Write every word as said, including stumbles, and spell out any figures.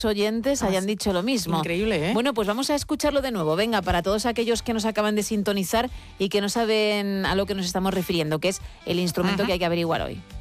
oyentes hayan dicho lo mismo. Increíble, ¿eh? Bueno, pues vamos a escucharlo de nuevo. Venga, para todos aquellos que nos acaban de sintonizar y que no saben a lo que nos estamos refiriendo, que es el instrumento uh-huh. que hay que averiguar hoy.